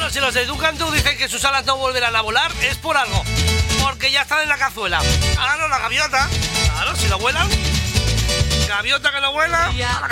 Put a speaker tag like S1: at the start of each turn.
S1: Claro, si los de Ducandú dicen que sus alas no volverán a volar, es por algo. Porque ya están en la cazuela. Ahora no, la gaviota. Claro, si no vuelan. Gaviota que no vuela.